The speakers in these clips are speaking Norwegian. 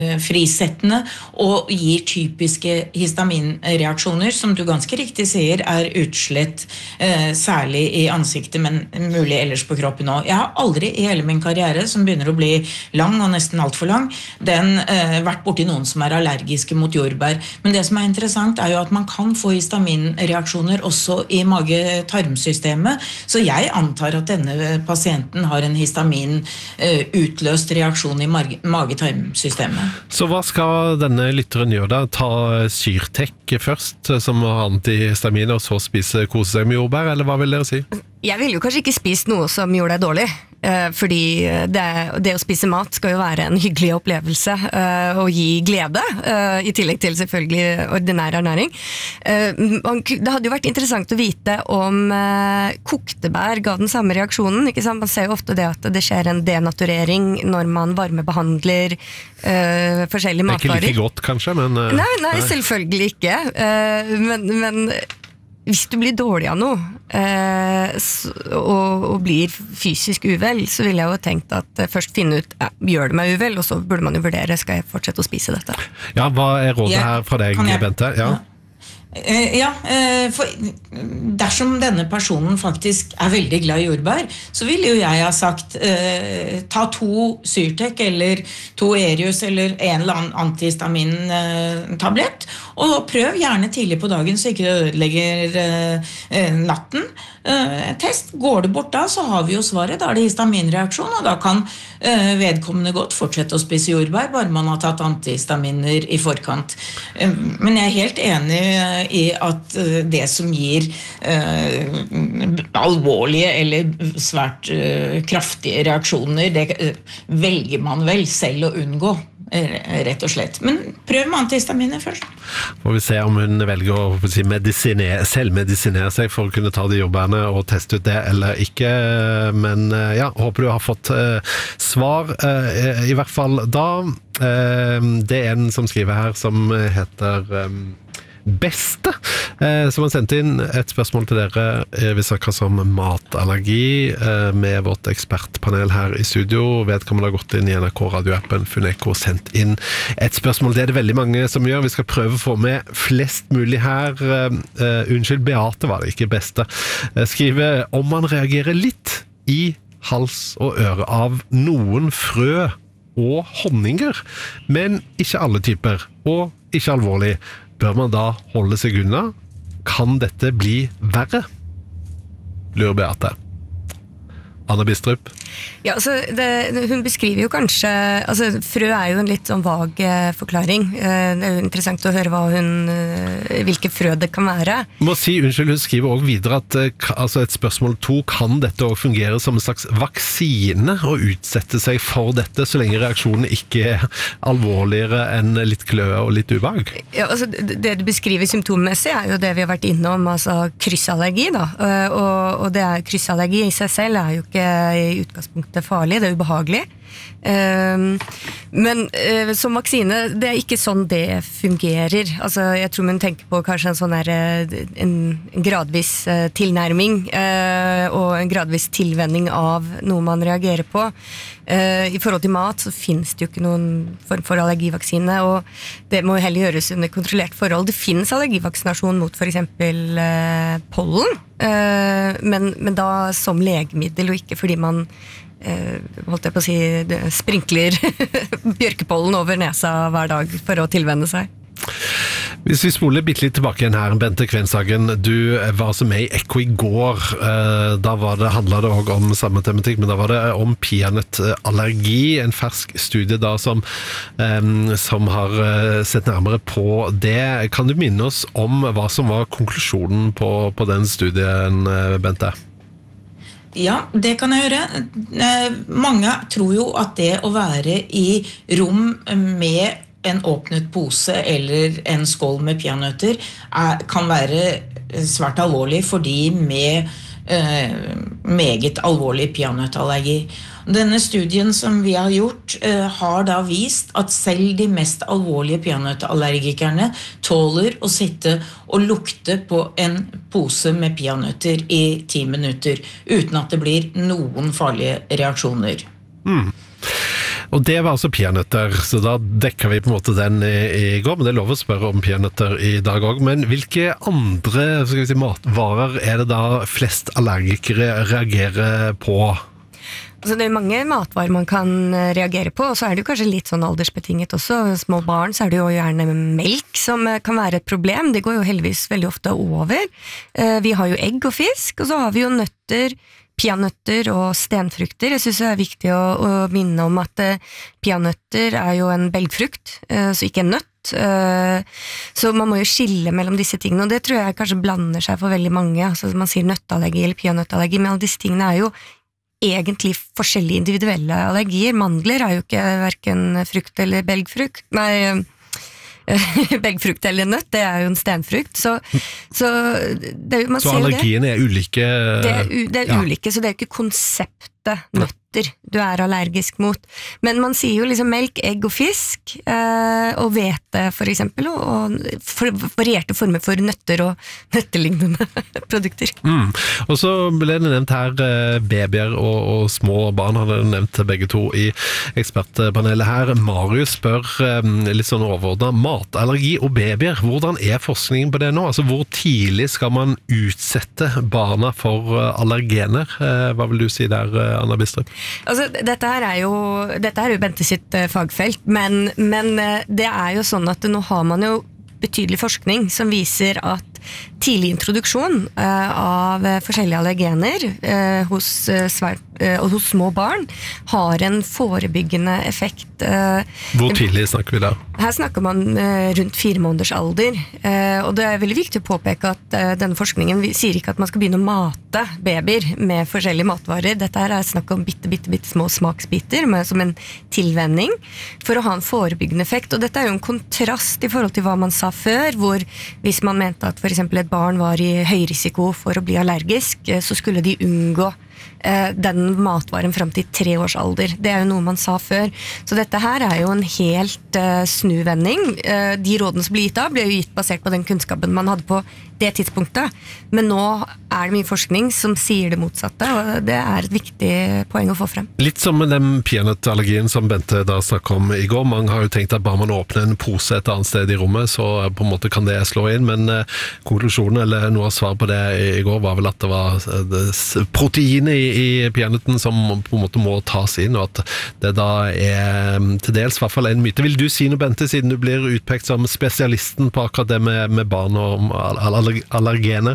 frisettende og gir typiske histaminreaksjoner, som du ganske riktig sier utslett, særlig i ansiktet, men mulig ellers på kroppen også. Jeg har aldri i hele min karriere, som begynner å bli lang og nesten alt for lang, vært borti noen som allergiske mot jordbær. Men det som interessant jo at man kan få histaminreaksjoner også i mage-tarmsystemet, så jeg antar at denne pasienten har en histamin utløst reaksjon i mage-tarmsystemet. Så hva skal denne lytteren gjøre da? Ta Syrtec først, som har antihistaminer, og så spise kose seg med jordbær, eller hva vil dere si? Jeg ville jo kanskje ikke spist noe som gjorde deg dårlig, fordi det å spise mat skal jo være en hyggelig opplevelse og gi glede, i tillegg til selvfølgelig ordinær ernæring. Det hadde jo vært interessant å vite om kokte bær ga den samme reaksjonen, ikke sant? Man ser jo ofte det at det skjer en denaturering når man varmebehandler forskjellige matvarer. Ikke like godt kanskje, men... Nei, selvfølgelig ikke. Men hvis du blir dårlig av noe og blir fysisk uvel, så ville jeg jo tenkt at først finne ut, gjør det meg uvel, og så burde man jo vurdere, skal jeg fortsette å spise dette? Ja, hva rådet her fra deg, Bente? For dersom denne personen faktisk veldig glad i jordbær, så ville jo jeg ha sagt ta 2 Syrtec eller 2 Erius eller en eller annen antihistamin tablett, og prøv gjerne tidlig på dagen så ikke det ødelegger natten. Test, går det bort da, så har vi jo svaret, da det histaminreaksjon, og da kan vedkommende godt fortsette å spise jordbær, bare man har tatt antihistaminer i forkant. Men jeg helt enig i at det som gir alvorlige eller svært kraftige reaksjoner, det velger man vel selv å unngå, rett og slett. Men prøv med antihistaminer først. Får vi se om hun velger å selvmedisinere seg for å kunne ta de jobbene og teste ut det eller ikke. Men ja, håper du har fått svar i hvert fall da. Det en som skriver her som heter Beste, som har sendt inn et spørsmål til dere. Vi snakker om matallergi med vårt ekspertpanel her i studio. Vedkommende har gått inn i NRK radioappen Funeko og sendt inn et spørsmål. Det det veldig mange som gjør. Vi skal prøve å få med flest mulig her. Unnskyld, Beate var det, ikke Beste. Skriver om man reagerer litt i hals og øre av noen frø og honninger, men ikke alle typer, og ikke alvorlig. Bør man da holde seg unna? Kan dette bli verre? Lurer Beate. Anna Bistrup? Ja, altså, hun beskriver jo kanskje, altså frø jo en litt sånn vag forklaring. Det jo interessant å høre hvilke frø det kan være. Må si, unnskyld, hun skriver også videre at altså et spørsmål 2, kan dette også fungere som en slags vaksine å utsette seg for dette, så lenge reaksjonen ikke alvorligere enn litt kløe og litt ubehag? Ja, altså det du beskriver symptommessig jo det vi har vært innom, altså kryssallergi da, og kryssallergi i seg selv jo ikke i utgangspunktet farlig, det ubehagelig. Men som vaksine, det ikke sånn det fungerer. Altså, jeg tror man tenker på kanskje en sånn en gradvis tilnærming og en gradvis tilvenning av noe man reagerer på. I forhold til mat så finnes det jo ikke noen form for allergivaksine, og det må heller gjøres under kontrollert forhold. Det finnes allergivaksinasjon mot for eksempel pollen, men da som legemiddel, og ikke fordi man holdt jeg på å si sprinkler bjørkepollen over nesa hver dag for å tilvenne seg. Hvis vi spoler bitte litt tilbake igjen her, Bente Kvenshagen, du var altså med i Ekko i går. Da handlet det også om samme tematikk, men da var det om peanøttallergi, en fersk studie da som har sett nærmere på det. Kan du minne oss om hva som var konklusjonen på den studien, Bente? Ja, det kan jeg gjøre. Mange tror jo at det å være i rom med en åpnet pose eller en skål med peanøtter kan være svært alvorlig for de med meget alvorlig peanøttallergi. Denne studien som vi har gjort har da vist at selv de mest alvorlige peanøttallergikerne tåler å sitte og lukte på en pose med peanøtter i 10 minutter uten at det blir noen farlige reaksjoner. Og det var altså peanøtter, så da dekker vi på en måte den i går, men det er lov å spørre om peanøtter i dag også. Men hvilke andre matvarer er det da flest allergikere reagerer på? Altså det er mange matvarer man kan reagere på, og så er det jo kanskje litt sånn aldersbetinget også. Små barn, så er det jo gjerne melk som kan være et problem. Det går jo heldigvis veldig ofte over. Vi har jo egg og fisk, og så har vi jo nøtter, peanøtter og stenfrukter. Jeg synes det er viktig å minne om at peanøtter er jo en belgfrukt, så ikke en nøtt. Så man må jo skille mellom disse tingene, og det tror jeg kanskje blander seg for veldig mange. Altså man sier nøtteallergi eller peanøttallergi, men alle disse tingene er jo egentlig forskjellige individuelle allergier. Mandler er jo ikke hverken frukt eller belgfrukt. Nei, belgfrukt eller nøtt, det er jo en stenfrukt. Så allergiene er ulike? Det er ulike, så det er jo ikke konseptet nøtter du er allergisk mot. Men man sier jo liksom melk, egg og fisk, og hvete for eksempel, og varierte former for nøtter og nøttelignende produkter. Og så ble det nevnt her babyer og små barn, hadde nevnt begge to i ekspertpanelet her. Marius spør litt sånn overordnet, matallergi og babyer, hvordan er forskningen på det nå? Altså hvor tidlig skal man utsette barna for allergener? Hva vil du si der, Anna Bistrup? Altså, dette her er jo Bente sitt fagfelt, men det er jo sånn at nå har man jo betydelig forskning som viser at tidlig introduksjon av forskjellige allergener hos små barn har en forebyggende effekt. Hvor tidlig snakker vi da? Her snakker man rundt 4 måneders alder, og det er veldig viktig å påpeke at denne forskningen sier ikke at man skal begynne å mate babyer med forskjellige matvarer. Dette her er snakk om bitte små smaksbiter som en tilvenning for å ha en forebyggende effekt, og dette er jo en kontrast i forhold til hva man sa før, hvor hvis man mente at for eksempel et barn var i høy risiko for å bli allergisk, så skulle de unngå den matvaren frem til 3 års alder. Det er jo noe man sa før. Så dette her er jo en helt snuvending. De rådene som ble gitt ble jo gitt basert på den kunnskapen man hadde på det tidspunktet. Men nå er det mye forskning som sier det motsatte, og det er et viktig poeng å få frem. Litt som med den peanøttallergien som Bente da snakket om i går. Mange har jo tenkt at bare man åpner en pose et annet sted i rommet, så på en måte kan det slå inn, men konklusjonen, eller noe av svar på det i går, var vel at det var proteinet i peanøtten som på en måte må tas inn, og at det da er til dels i hvert fall en myte. Vil du si noe, Bente, siden du blir utpekt som spesialisten på akkurat det med barn og allergener?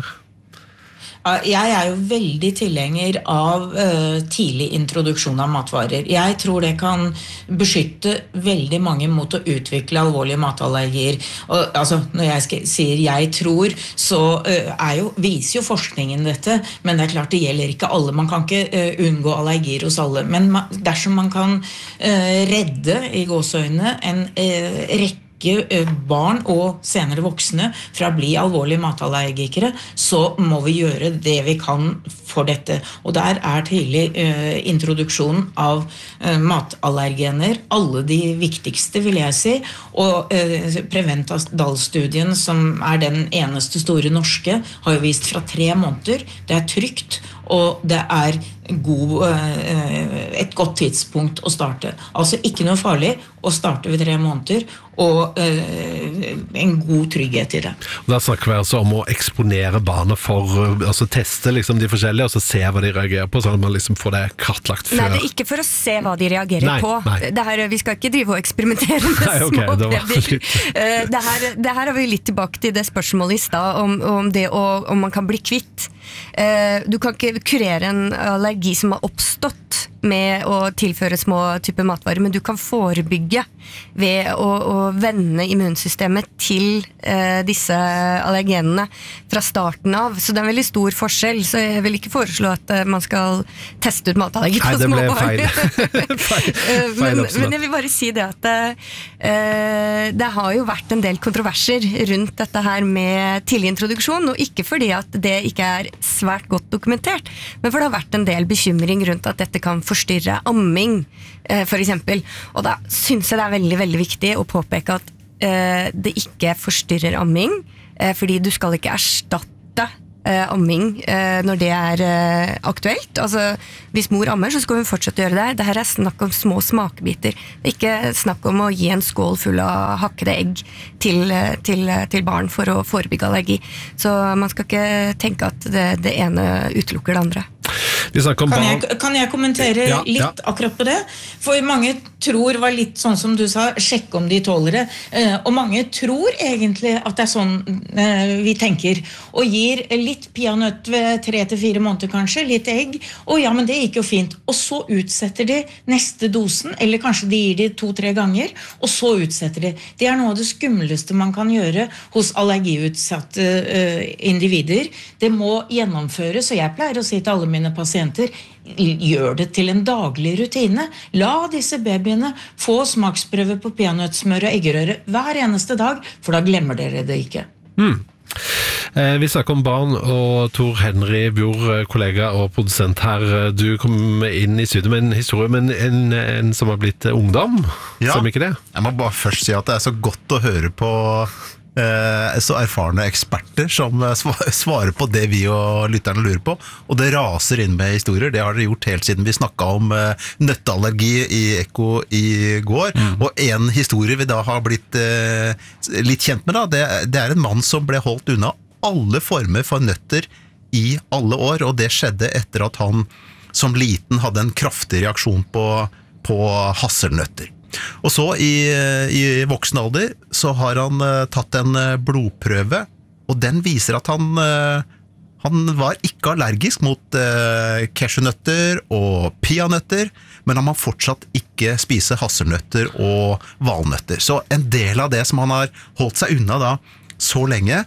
Jeg er jo veldig tilhenger av tidlig introduksjon av matvarer. Jeg tror det kan beskytte veldig mange mot å utvikle alvorlige matallergier. Og, altså, når jeg sier jeg tror, så viser jo forskningen dette, men det er klart det gjelder ikke alle. Man kan ikke unngå allergier hos alle. Men dersom man kan redde i gåseøynene en rekke barn og senere voksne fra å bli alvorlige matallergikere, så må vi gjøre det vi kan for dette. Og der er tidlig introduksjon av matallergener alle de viktigste, vil jeg si. Og Preventadal-studien, som er den eneste store norske, har jo vist fra 3 måneder. Det er trygt, og det er et godt tidspunkt å starte. Altså ikke noe farlig å starte ved 3 måneder, og en god trygghet i det. Da snakker vi altså om å eksponere barna for, altså teste liksom de forskjellige, og så se hva de reagerer på, sånn at man liksom får det kartlagt før. Nei, det er ikke for å se hva de reagerer på. Vi skal ikke drive og eksperimentere med små babyer. Det her er vi litt tilbake til det spørsmålet i sted, om man kan bli kvitt. Du kan ikke kurere en allergi som har oppstått med å tilføre små typer matvarer, men du kan forebygge ved å vende immunsystemet til disse allergenene fra starten av. Så det er en veldig stor forskjell, så jeg vil ikke foreslå at man skal teste ut matallergi på små barn. Men jeg vil bare si det at det har jo vært en del kontroverser rundt dette her med tidlig introduksjon, og ikke fordi at det ikke er svært godt dokumentert, men for det har vært en del bekymring rundt at dette kan forstyrre amming, for eksempel. Og da synes jeg det er veldig, veldig viktig å påpeke at det ikke forstyrrer amming, fordi du skal ikke erstatte amming når det aktuelt. Altså, hvis mor ammer, så skal hun fortsette å gjøre det. Dette snakk om små smakebiter. Det ikke snakk om å gi en skål full av hakkede egg til barn for å forebygge allergi. Så man skal ikke tenke at det ene utelukker det andre. Kan jeg kommentere litt akkurat på det? For mange tror, var litt sånn som du sa, sjekke om de tåler det. Og mange tror egentlig at det sånn vi tenker. Og gir litt peanøtt ved 3 til 4 måneder kanskje, litt egg. Og ja, men det gikk jo fint. Og så utsetter de neste dosen, eller kanskje de gir de 2-3 ganger, og så utsetter de. Det noe av det skumleste man kan gjøre hos allergiutsatte individer. Det må gjennomføres, og jeg pleier å si til alle mine pasienter, gjør det til en daglig rutine. La disse babyene få smaksprøve på peanøttsmør og eggerøre hver eneste dag, for da glemmer dere det ikke. Vi snakker om barn, og Tor Henry Bjord, kollega og produsent her. Du kom inn i studiet med en historie med en som har blitt ungdom. Som ikke det? Jeg må bare først si at det så godt å høre på så erfarne eksperter som svarer på det vi og lytterne lurer på, og det raser inn med historier. Det har dere gjort helt siden vi snakket om nøtteallergi i Ekko i går, og en historie vi da har blitt litt kjent med da, det en mann som ble holdt unna alle former for nøtter i alle år, og det skjedde etter at han som liten hadde en kraftig reaksjon på hasselnøtter. Og så i voksen alder så har han tatt en blodprøve, og den viser at han var ikke allergisk mot cashewnøtter og peanøtter, men han må fortsatt ikke spise hasselnøtter og valnøtter. Så en del av det som han har holdt seg unna da så lenge,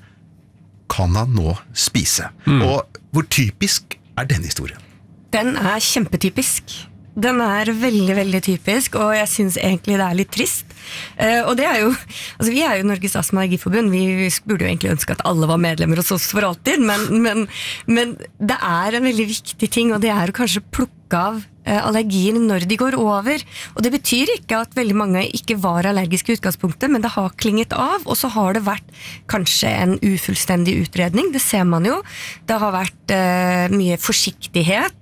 kan han nå spise. Og hvor typisk den historien? Den kjempetypisk. Den veldig, veldig typisk, og jeg synes egentlig det litt trist. Og det jo, altså vi jo Norges Astma- og Allergiforbund, vi burde jo egentlig ønske at alle var medlemmer hos oss for alltid, men det en veldig viktig ting, og det å kanskje plukke av allergier når de går over. Og det betyr ikke at veldig mange ikke var allergiske i utgangspunktet, men det har klinget av, og så har det vært kanskje en ufullstendig utredning, det ser man jo. Det har vært mye forsiktighet,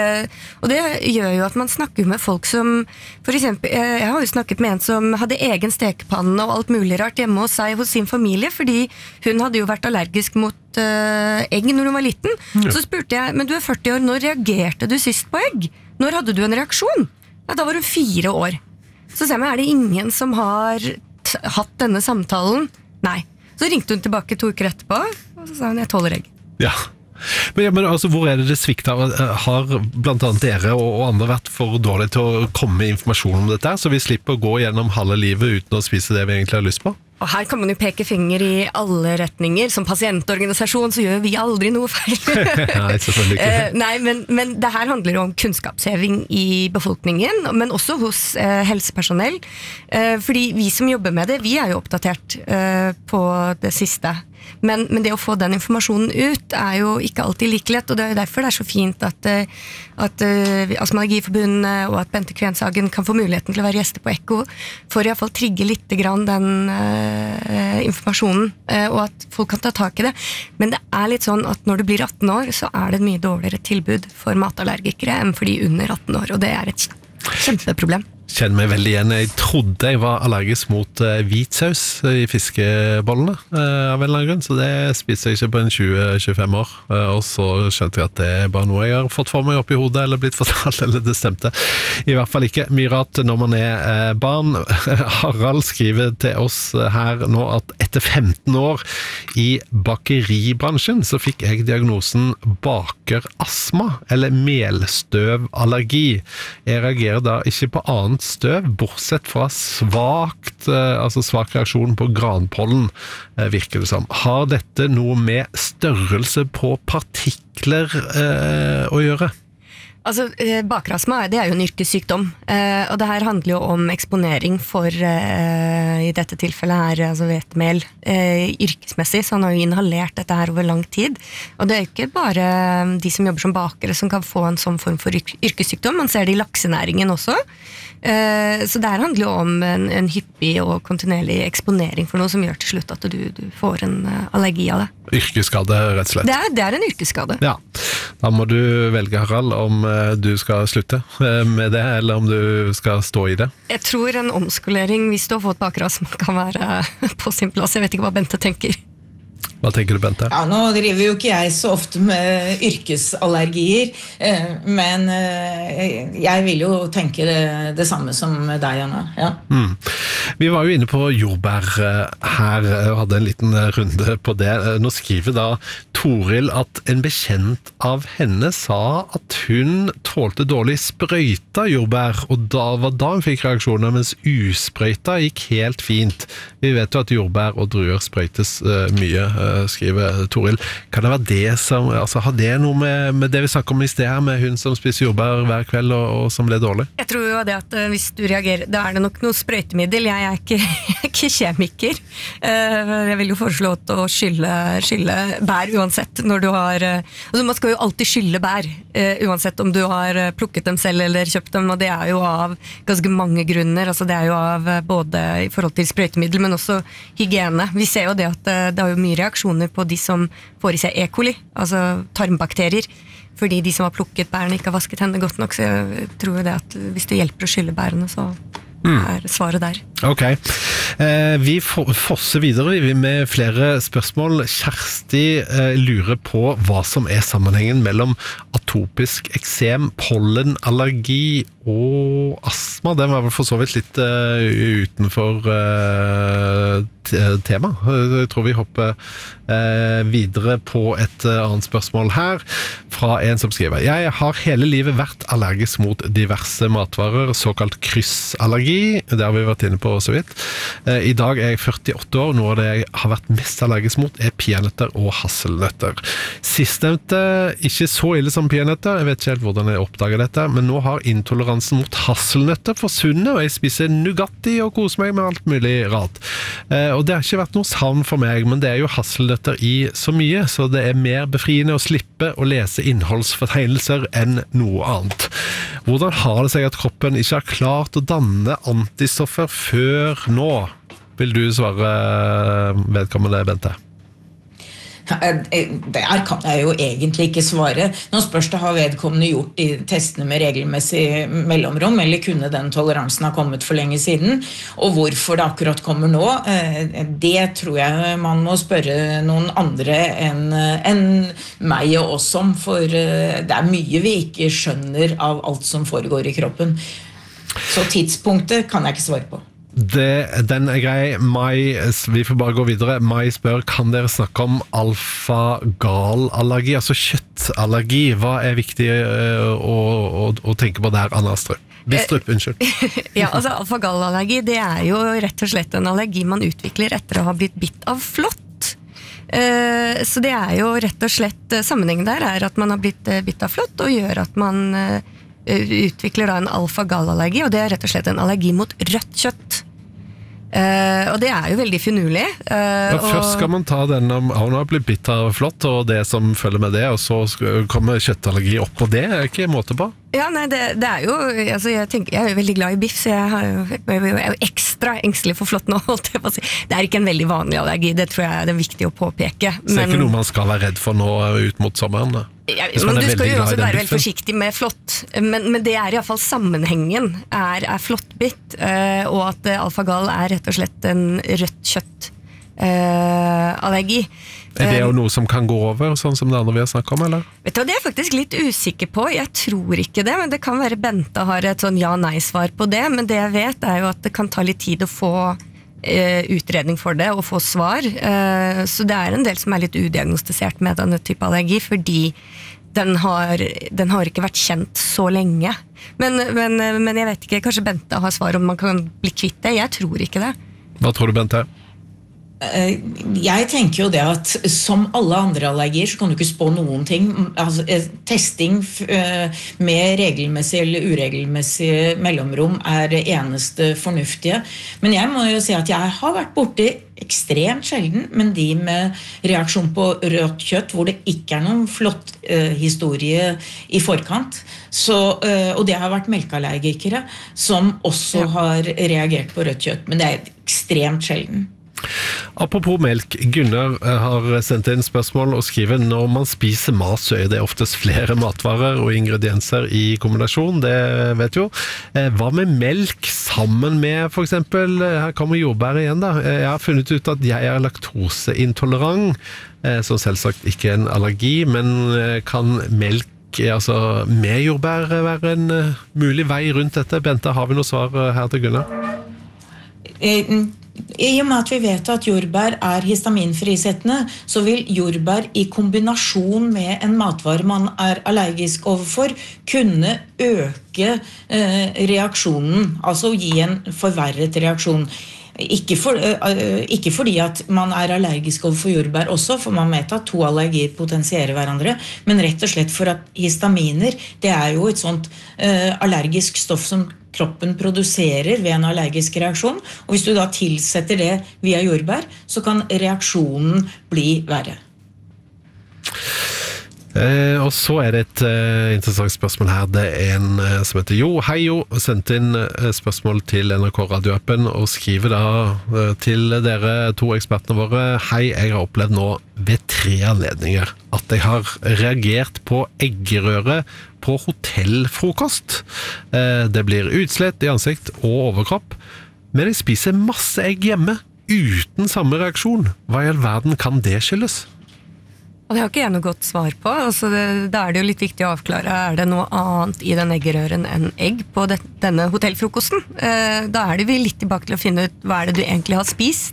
og det gjør jo at man snakker med folk som, for eksempel, jeg har jo snakket med en som hadde egen stekepanne og alt mulig rart hjemme hos seg, hos sin familie, fordi hun hadde jo vært allergisk mot egg når hun var liten. Så spurte jeg, men du 40 år, når reagerte du sist på egg? Når hadde du en reaksjon? Ja, da var hun 4 år. Så sier jeg meg, det ingen som har hatt denne samtalen? Nei. Så ringte hun tilbake 2 uker etterpå, og så sa hun, jeg tåler egg. Ja. Men altså, hvor det svikter? Har blant annet dere og andre vært for dårlige til å komme med informasjon om dette, så vi slipper å gå gjennom halve livet uten å spise det vi egentlig har lyst på? Og her kan man jo peke finger i alle retninger. Som pasientorganisasjon så gjør vi aldri noe feil. Nei, selvfølgelig ikke. Nei, men det her handler om kunnskapsheving i befolkningen, men også hos helsepersonell. Fordi vi som jobber med det, vi jo oppdatert på det siste. Men det å få den informasjonen ut jo ikke alltid like lett, og det derfor det så fint at Astma- og Allergiforbundet og at Bente Kvenshagen kan få muligheten til å være gjester på Ekko, for i hvert fall trigge litt grann den informasjonen, og at folk kan ta tak i det. Men det litt sånn at når du blir 18 år, så det et mye dårligere tilbud for matallergikere enn for de under 18 år, og det et kjempeproblem. Kjenner meg veldig igjen. Jeg trodde jeg var allergisk mot hvitsaus i fiskebollene av en eller annen grunn, så det spiser jeg ikke på en 20-25 år. Og så skjønte jeg at det bare noe jeg har fått for meg opp i hodet, eller blitt fortalt, eller det stemte. I hvert fall ikke mye rart når man barn. Harald skriver til oss her nå at etter 15 år i bakeribransjen så fikk jeg diagnosen bakerastma, eller melstøvallergi. Jeg reagerer da ikke på annet støv, bortsett fra svak reaksjon på granpollen, virker det som. Har dette noe med størrelse på partikler å gjøre? Altså, bakerastma, det jo en yrkessykdom, og det her handler jo om eksponering for, i dette tilfellet her, altså hvetemel, yrkesmessig, så han har jo inhalert dette her over lang tid, og det jo ikke bare de som jobber som bakere som kan få en sånn form for yrkessykdom, man ser det i laksenæringen også, Så det handler jo om en hyppig og kontinuerlig eksponering for noe som gjør til slutt at du får en allergi av det. Yrkesskade, rett og slett. Det er en yrkesskade. Ja, da må du velge, Harald, om du skal slutte med det, eller om du skal stå i det. Jeg tror en omskolering, hvis du har fått bakras, kan være på sin plass. Jeg vet ikke hva Bente tenker. Hva tenker du, Bente? Ja, nå driver jo ikke jeg så ofte med yrkesallergier, men jeg vil jo tenke det samme som deg, Anna. Ja. Vi var jo inne på jordbær her og hadde en liten runde på det. Nå skriver da Toril at en bekjent av henne sa at hun tålte dårlig sprøyta jordbær, og da var da hun fikk reaksjoner, mens usprøyta gikk helt fint. Vi vet jo at jordbær og druer sprøytes mye, skriver Toril. Kan det være det som, altså har det noe med det vi snakker om i sted her, med hun som spiser jordbær hver kveld og som ble dårlig? Jeg tror jo det at hvis du reagerer, da det nok noe sprøytemiddel. Jeg er ikke kjemiker. Jeg vil jo foreslå å skylle bær uansett når du har, altså man skal jo alltid skylle bær, uansett om du har plukket dem selv eller kjøpt dem, og det er jo av ganske mange grunner, altså det er jo av både i forhold til sprøytemiddel, men også hygiene. Vi ser jo det at det har jo mye reaksjoner på de som får i seg E. coli, altså tarmbakterier, fordi de som har plukket bærene ikke har vasket hendene godt nok, så jeg tror det at hvis det hjelper å skylle bærene, så svaret der. Ok, vi forser videre med flere spørsmål. Kjersti lurer på hva som sammenhengen mellom atopisk eksem, pollenallergi og astma. Den var vel for så vidt litt utenfor tema. Jeg tror vi hopper videre på et annet spørsmål her, fra en som skriver: Jeg har hele livet vært allergisk mot diverse matvarer, såkalt kryssallergi. Det har vi vært inne på så vidt. I dag jeg 48 år. Noe av det jeg har vært mest allergisk mot peanøtter og hasselnøtter. Sistnevnte ikke så ille som peanøtter. Jeg vet ikke helt hvordan jeg oppdager dette, men nå har intoleransen mot hasselnøtter forsvunnet, og jeg spiser Nugatti og koser meg med alt mulig rart. Og det har ikke vært noe savn for meg, men det jo hasselnøtter i så mye, så det mer befriende å slippe å lese innholdsfortegnelser enn noe annet. Hvordan har det seg at kroppen ikke har klart å danne antistoffer før nå? Vil du svare vedkommende, Bente? Der kan jeg jo egentlig ikke svare. Nå spørs det har vedkommende gjort de testene med regelmessig mellomrom, eller kunne den toleransen ha kommet for lenge siden, og hvorfor det akkurat kommer nå, det tror jeg man må spørre noen andre enn meg og oss om, for det mye vi ikke skjønner av alt som foregår i kroppen. Så tidspunktet kan jeg ikke svare på. Den grei. Mai, vi får bare gå videre. Mai spør, kan dere snakke om alfa-gal-allergi, altså kjøttallergi? Hva viktig å tenke på der, Anna Strup? Bistrup, unnskyld. Ja, altså alfa-gal-allergi, det jo rett og slett en allergi man utvikler etter å ha blitt bitt av flått. Så det jo rett og slett, sammenhengen der at man har blitt bitt av flått, og gjør at man utvikler da en alfa-gal-allergi, og det rett og slett en allergi mot rødt kjøtt. Og det jo veldig finurlig. Først skal man ta den om hun har blitt bitt av flått, og det som følger med det, og så kommer kjøttallergi opp, og det ikke måte på. Ja, nei, det jo, altså jeg jo veldig glad i biff, så jeg jo ekstra engstelig for flått nå, holdt jeg på å si. Det ikke en veldig vanlig allergi, det tror jeg det viktig å påpeke. Så det ikke noe man skal være redd for nå ut mot sommeren da? Ja, men du skal jo også være veldig forsiktig med flått, men det I hvert fall sammenhengen flåttbitt, og at alfagal rett og slett en rødt kjøtt allergi. Det jo noe som kan gå over, sånn som det andre vi har snakket om, eller? Vet du, det jeg faktisk litt usikker på. Jeg tror ikke det, men det kan være Bente har et sånn ja-nei-svar på det, men det jeg vet jo at det kan ta litt tid å få utredning for det og få svar, så det en del som litt udiagnostisert med denne type allergi, fordi den har ikke vært kjent så lenge. Men jeg vet ikke, kanskje Bente har svar om man kan bli kvitt det. Jeg tror ikke det. Hva tror du, Bente? Jeg tenker jo det at som alle andre allergier så kan du ikke spå noen ting. Altså, testing med regelmessig eller uregelmessig mellomrom det eneste fornuftige. Men jeg må jo si at jeg har vært borti ekstremt sjelden, men de med reaksjon på rødt kjøtt, hvor det ikke noen flott historie i forkant, og det har vært melkeallergikere som også har reagert på rødt kjøtt, men det ekstremt sjelden. Apropos melk, Gunnar har sendt inn spørsmål og skriver når man spiser mat så det oftest flere matvarer og ingredienser i kombinasjon, det vet jo. Hva med melk sammen med for eksempel, her kommer jordbær igjen da, jeg har funnet ut at jeg laktoseintolerant, som selvsagt ikke en allergi, men kan melk altså med jordbær være en mulig vei rundt dette? Bente, har vi noe svar her til Gunnar? I og med at vi vet at jordbær histaminfrisettende, så vil jordbær i kombinasjon med en matvare man allergisk overfor kunne øke reaksjonen, altså gi en forverret reaksjon. Ikke fordi at man allergisk overfor jordbær også, for man vet at 2 allergier potensierer hverandre, men rett og slett for at histaminer, det jo et sånt allergisk stoff som kroppen produserer ved en allergisk reaksjon, og hvis du da tilsetter det via jordbær, så kan reaksjonen bli verre. Og så det et interessant spørsmål her. Det en som heter Jo. Hei Jo, sendt inn spørsmål til NRK radioappen og skriver da til dere 2 ekspertene våre. Hei, jeg har opplevd nå ved 3 anledninger at jeg har reagert på eggerøre på hotellfrokost. Det blir utslett i ansikt og overkropp, men jeg spiser masse egg hjemme uten samme reaksjon. Hva i all verden kan det skyldes? Og det har ikke jeg noe godt svar på. Altså da det jo litt viktig å avklare, det noe annet i den eggerøren enn egg på denne hotellfrokosten? Da det vi litt tilbake til å finne ut hva det du egentlig har spist.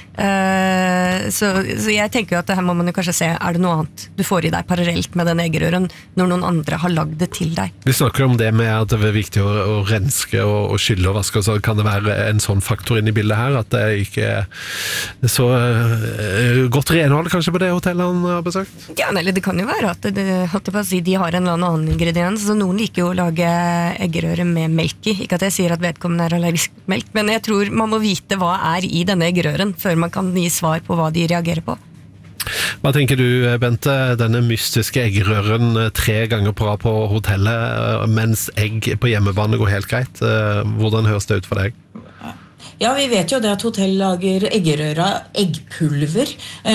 Så jeg tenker jo at her må man jo kanskje se, det noe annet du får i deg parallelt med den eggerøren når noen andre har lagd det til deg? Vi snakker om det med at det viktig å renske og skylle og vaske, så kan det være en sånn faktor inn i bildet her, at det ikke så godt renhold kanskje på det hotellet han har besøkt? Ja, eller det kan jo være at de har en eller annen ingrediens, så noen liker jo å lage eggerøre med melk i, ikke at jeg sier at vedkommende allergisk melk, men jeg tror man må vite hva i denne eggerøren før man kan gi svar på hva de reagerer på. Hva tenker du, Bente, denne mystiske eggerøren 3 ganger på rad på hotellet, mens egg på hjemmebane går helt greit? Hvordan høres det ut for deg? Ja, vi vet jo det at hotell lager eggerøre av eggpulver,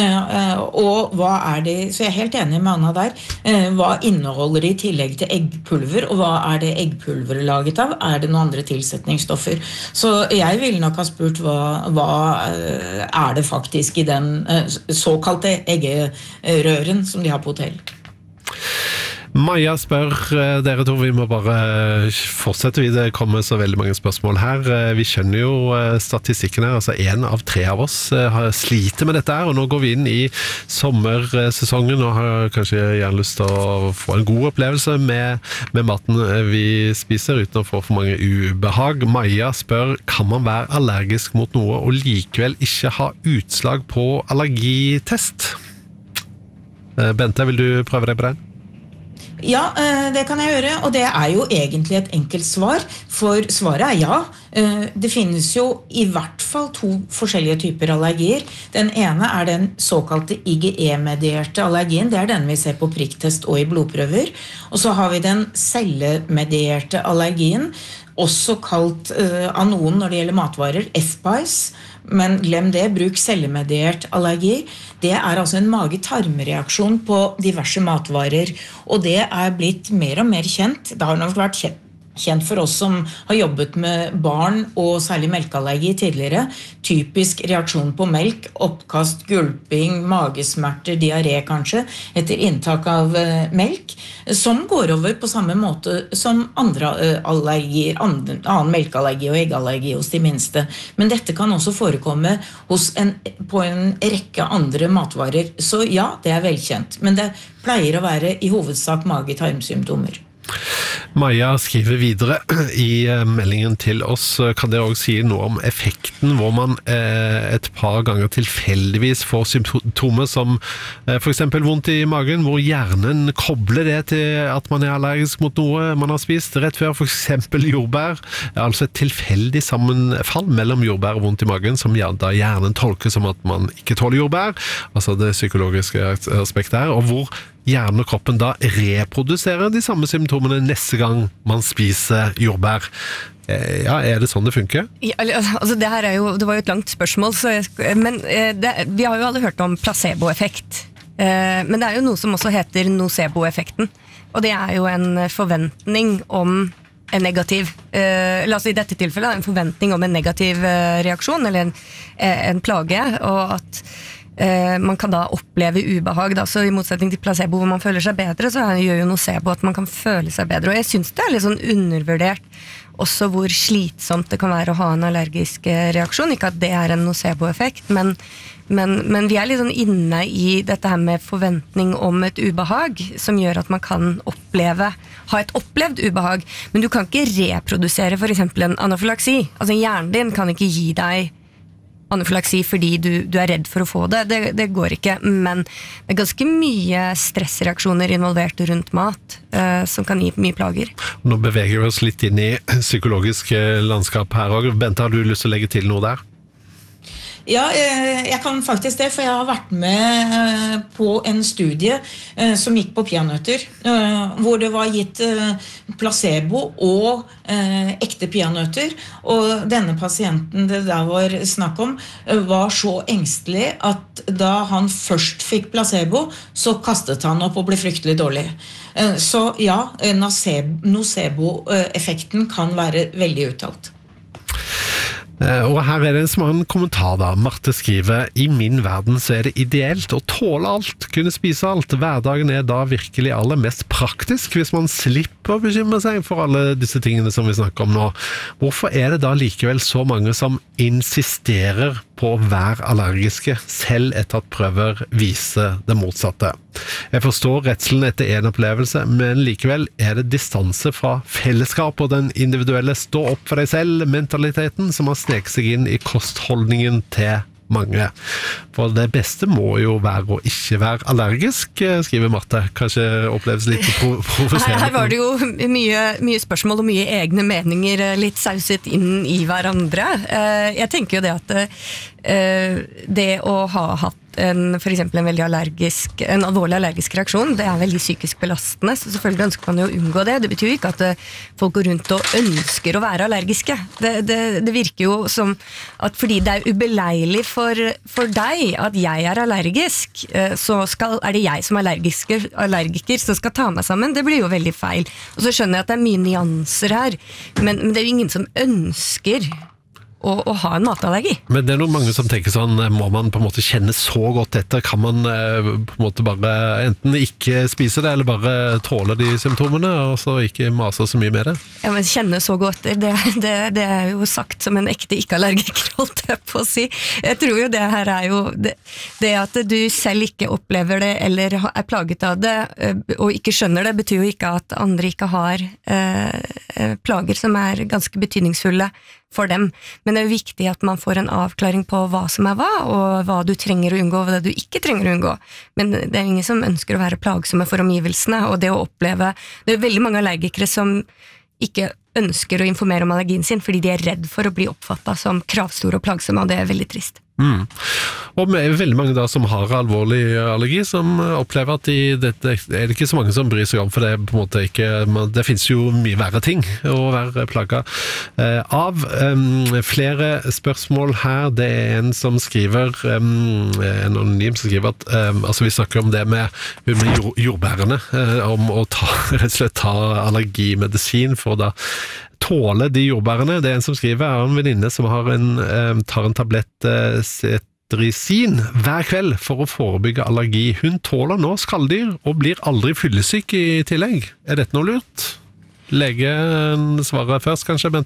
og hva det, så jeg helt enig med Anna der, hva inneholder det i tillegg til eggpulver, og hva det eggpulver laget av? Det noen andre tilsetningsstoffer? Så jeg ville nok ha spurt hva det faktisk i den såkalte eggerøren som de har på hotell? Maja spør dere 2, vi må bare fortsette, det kommer så veldig mange spørsmål her. Vi skjønner jo statistikken her, altså 1 av 3 av oss sliter med dette her, og nå går vi inn i sommersesongen og har kanskje gjerne lyst til å få en god opplevelse med maten vi spiser, uten å få for mange ubehag. Maja spør, kan man være allergisk mot noe og likevel ikke ha utslag på allergitest? Bente, vil du prøve deg på det? Ja, det kan jeg gjøre, og det jo egentlig et enkelt svar, for svaret ja. Det finnes jo i hvert fall 2 forskjellige typer allergier. Den ene den såkalte IgE-medierte allergien, det den vi ser på prikktest og i blodprøver. Og så har vi den cellemedierte allergien, også kalt av noen når det gjelder matvarer, FPIES, men glem det, bruk cellemediert allergi. Det altså en mage-tarmreaksjon på diverse matvarer, og det blitt mer og mer kjent. Det har nok vært kjent for oss som har jobbet med barn og særlig melkeallergi tidligere. Typisk reaksjon på melk, oppkast, gulping, magesmerter, diaré kanskje, etter inntak av melk, som går over på samme måte som andre allergier, annen melkeallergi og eggallergi hos de minste. Men dette kan også forekomme på en rekke andre matvarer. Så ja, det velkjent, men det pleier å være i hovedsak mage-tarmsymptomer. Maja skriver videre i meldingen til oss. Kan dere også si noe om effekten hvor man et par ganger tilfeldigvis får symptomer som for eksempel vondt i magen, hvor hjernen kobler det til at man allergisk mot noe man har spist rett før, for eksempel jordbær. Altså et tilfeldig sammenfall mellom jordbær og vondt i magen, som da hjernen tolker som at man ikke tåler jordbær, altså det psykologiske aspektet her, og hvor hjernen og kroppen da reproduserer de samme symptomene neste gang man spiser jordbær. Ja, det sånn det funker? Ja, altså det var jo et langt spørsmål, men vi har jo alle hørt om placeboeffekt. Men det jo noe som også heter nocebo-effekten, og det jo en forventning om en negativ, la oss i dette tilfellet, en forventning om en negativ reaksjon, eller en plage, og at man kan da oppleve ubehag da, så i motsetning til placebo hvor man føler seg bedre, så gjør jo nocebo at man kan føle seg bedre, og jeg synes det litt sånn undervurdert også hvor slitsomt det kan være å ha en allergisk reaksjon, ikke at det en nocebo-effekt, men vi litt sånn inne i dette her med forventning om et ubehag, som gjør at man kan ha et opplevd ubehag, men du kan ikke reprodusere for eksempel en anafylaksi, altså hjernen din kan ikke gi deg anafylaksi fordi du redd for å få det går ikke, men det ganske mye stressreaksjoner involvert rundt mat som kan gi mye plager. Nå beveger vi oss litt inn i psykologisk landskap her også. Bente, har du lyst til å legge til noe der? Ja, jeg kan faktisk det, for jeg har vært med på en studie som gikk på peanøtter, hvor det var gitt placebo og ekte peanøtter, og denne pasienten det der var snakk om var så engstelig at da han først fikk placebo, så kastet han opp og ble fryktelig dårlig. Så ja, nocebo-effekten kan være veldig uttalt. Og her det en smann kommentar da. Marte skriver: I min verden så det ideelt å tåle alt, kunne spise alt. Hverdagen da virkelig aller mest praktisk hvis man slipper å bekymre seg for alle disse tingene som vi snakker om nå. Hvorfor det da likevel så mange som insisterer på å være allergiske, selv etter at prøver viser det motsatte? Jeg forstår redselen etter en opplevelse, men likevel det distanse fra fellesskap og den individuelle stå opp for deg selv-mentaliteten som har sneket seg inn i kostholdningen til mange. For det beste må jo være å ikke være allergisk, skriver Marte. Kanskje oppleves litt provoserende. Her var det jo mye spørsmål og mye egne meninger litt sauset inn i hverandre. Jeg tenker jo det at det å ha hatt for eksempel en alvorlig allergisk reaksjon, det veldig psykisk belastende, så selvfølgelig ønsker man jo å unngå det. Det betyr jo ikke at folk går rundt og ønsker å være allergiske. Det virker jo som at fordi det ubeleilig for deg at jeg allergisk, så det jeg som allergiker som skal ta meg sammen. Det blir jo veldig feil. Og så skjønner jeg at det mye nyanser her, men det jo ingen som ønsker å ha en matallergi. Men det noen mange som tenker sånn, må man på en måte kjenne så godt etter? Kan man på en måte bare enten ikke spise det, eller bare tåle de symptomene, og så ikke mase så mye med det? Ja, men kjenne så godt, det jo sagt som en ekte ikke-allergiker, holdt jeg på å si. Jeg tror jo det her jo det at du selv ikke opplever det, eller plaget av det, og ikke skjønner det, betyr jo ikke at andre ikke har plager som ganske betydningsfulle for dem. Men det jo viktig at man får en avklaring på hva som hva, og hva du trenger å unngå, og hva du ikke trenger å unngå. Men det ingen som ønsker å være plagsomme for omgivelsene, og det å oppleve, det veldig mange allergikere som ikke ønsker å informere om allergien sin, fordi de redd for å bli oppfattet som kravstore og plagsomme, og det veldig trist. Og det veldig mange da som har alvorlig allergi, som opplever at det ikke så mange som bryr seg om, for det på en måte ikke, det finnes jo mye verre ting å være plaget av. Flere spørsmål her. Det en som skriver, en anonym som skriver at altså vi snakker om det med jordbærene, om å rett og slett ta allergimedisin for å da tåle de jordbærene. Det en som skriver, en venninne som tar en tablett cetirizin hver kveld for å forebygge allergi. Hun tåler nå skalldyr og blir aldri fyllesyk i tillegg. Dette noe lurt? Legen svarer først, kanskje, Bente?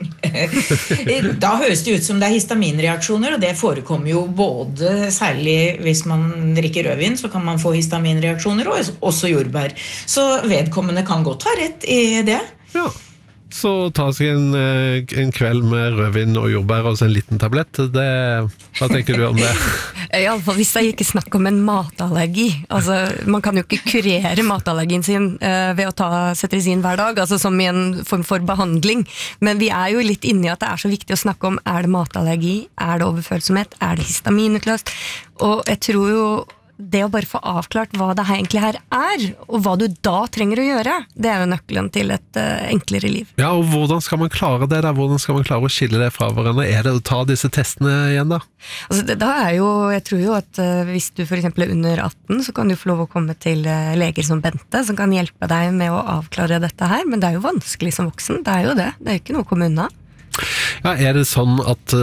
Da høres det ut som det histaminreaksjoner, og det forekommer jo både, særlig hvis man drikker rødvin, så kan man få histaminreaksjoner, og også jordbær. Så vedkommende kan godt ha rett i det. Ja. Så ta seg en kveld med rødvin og jordbær og så en liten tablett. Hva tenker du om det? I alle fall hvis det ikke snakk om en matallergi. Altså, man kan jo ikke kurere matallergien sin ved å ta cetirizin hver dag, altså som i en form for behandling. Men vi jo litt inne i at det så viktig å snakke om, det matallergi, det overfølsomhet, det histaminutløst? Og jeg tror jo det å bare få avklart hva det egentlig her og hva du da trenger å gjøre, det jo nøkkelen til et enklere liv. Ja, og hvordan skal man klare det da? Hvordan skal man klare å skille det fra hverandre? Det å ta disse testene igjen da? Altså, jeg tror jo at hvis du for eksempel under 18, så kan du få lov å komme til leger som Bente, som kan hjelpe deg med å avklare dette her, men det jo vanskelig som voksen, det jo det. Det jo ikke noe å komme unna. Ja, det sånn at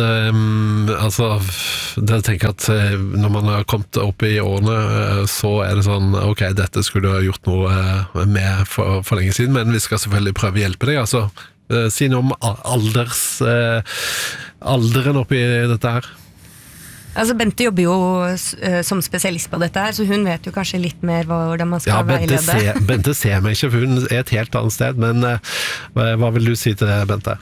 jeg tenker at når man har kommet opp i årene, så det sånn, ok, dette skulle du ha gjort noe med for lenge siden, men vi skal selvfølgelig prøve å hjelpe deg, altså si noe om alderen oppi dette her. Altså Bente jobber jo som spesialist på dette her, så hun vet jo kanskje litt mer hvordan man skal veilede. Bente ser meg ikke, for hun et helt annet sted, men hva vil du si til det, Bente?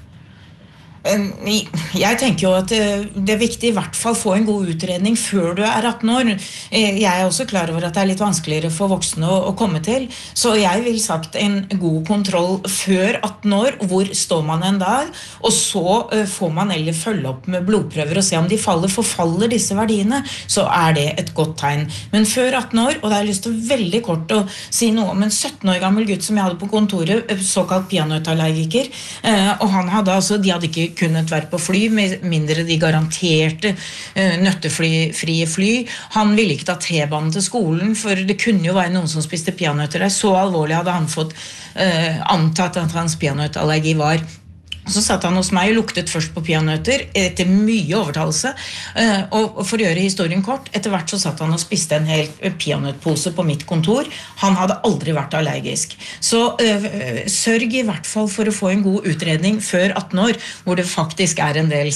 Jeg tenker jo at det viktig i hvert fall få en god utredning før du 18 år. Jeg også klar over at det litt vanskeligere for voksne å komme til, så jeg vil sagt en god kontroll før 18 år, hvor står man en dag, og så får man eller følge opp med blodprøver og se om de forfaller disse verdiene, så det et godt tegn. Men før 18 år, og det har jeg lyst til veldig kort å si noe om en 17 år gammel gutt som jeg hadde på kontoret, såkalt peanøttallergiker, og han hadde de hadde ikke kunnet være på fly, med mindre de garanterte nøttefrie fly. Han ville ikke ta T-banen til skolen, for det kunne jo være noen som spiste peanøtter der. Så alvorlig hadde han fått antatt at hans peanøttallergi var. Så satt han hos meg og luktet først på peanøtter etter mye overtalelse, og for å gjøre historien kort, etter hvert så satt han og spiste en hel peanøttpose på mitt kontor. Han hadde aldri vært allergisk. Så sørg i hvert fall for å få en god utredning før 18 år, hvor det faktisk en del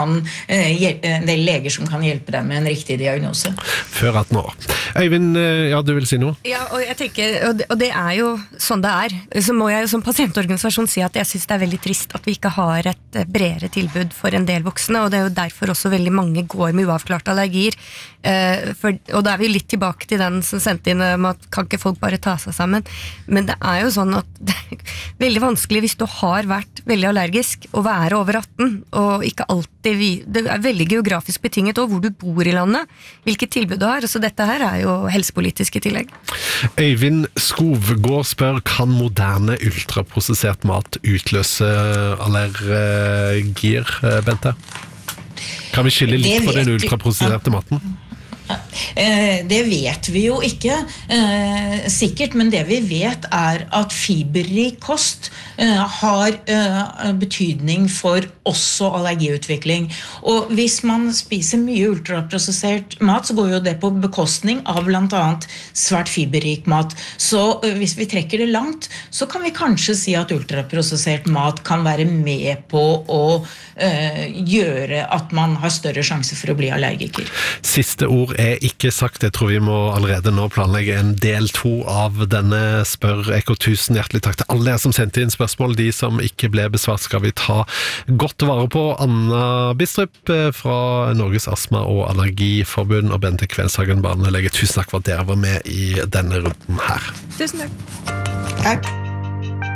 en del leger som kan hjelpe deg med en riktig diagnose. Før 18 år. Øyvind, ja, du vil si noe? Ja, og jeg tenker, og det jo sånn det så må jeg jo som pasientorganisasjon si at jeg synes det veldig trist at vi ikke har et bredere tilbud for en del voksne, og det jo derfor også veldig mange går med uavklarte allergier. Og da vi litt tilbake til den som sendte inn om at kan ikke folk bare ta seg sammen, men det jo sånn at det veldig vanskelig hvis du har vært veldig allergisk å være over 18, og ikke alltid det veldig geografisk betinget også hvor du bor i landet, hvilket tilbud du har, så dette her jo helsepolitisk i tillegg. Øyvind Skovgård spør, kan moderne ultraprosessert mat utløse allergier, Bente? Kan vi skille litt på den ultraprosesserte maten? Det vet vi jo ikke sikkert, men det vi vet at fiberrik kost har betydning for også allergiutvikling. Og hvis man spiser mye ultraprosessert mat, så går jo det på bekostning av blant annet svært fiberrik mat. Så hvis vi trekker det langt, så kan vi kanskje si at ultraprosessert mat kan være med på å gjøre at man har større sjanse for å bli allergiker. Siste ord ikke sagt. Jeg tror vi må allerede nå planlegge en del 2 av denne Spør Eko. Tusen hjertelig takk til alle som sendte inn spørsmål. De som ikke ble besvart skal vi ta godt vare på. Anna Bistrup fra Norges Astma- og Allergiforbund og Bente Kvenshagen, barnelege. Tusen takk for at dere var med i denne runden her. Tusen takk. Takk.